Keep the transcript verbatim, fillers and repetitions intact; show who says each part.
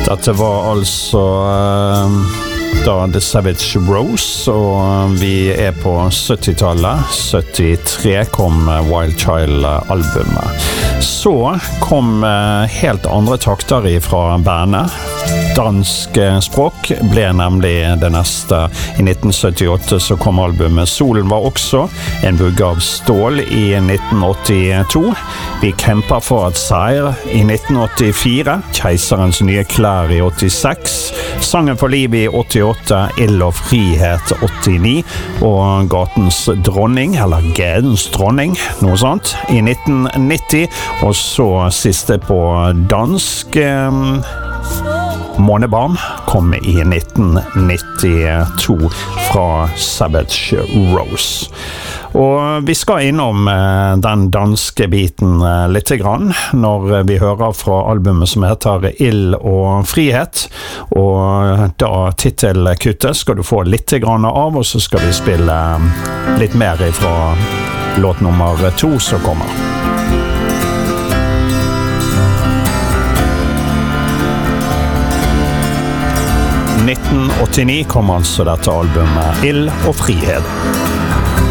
Speaker 1: Dette var altså uh, da The Savage Rose, og vi er på syttitallet. syttitre kom Wild Child-albumet. Så kom helt andre takter fra bandet. Dansk språk ble nemlig det neste. I nitten syttiåtte så kom albumet Solen var også en bugge av stål i nitten åttito. Vi kjemper for et seier i nitten åttifire. Keiserens nye klær i åttiseks. Sangen for liv i åttiåtte. Ild og frihet åttini. Og Gatens dronning, eller Gædens dronning, noe sånt, i nitten nitti. Og så siste på dansk Månebarn kom i nitten nittito fra Savage Rose. Og vi skal innom den danske biten litt grann når vi hører fra albumet som heter Ild og frihet. Og da titelkuttet skal du få litt grann av, og så skal vi spille litt mer fra låt nummer to som kommer. nitten åttini kom altså dette albumet Ild og frihet.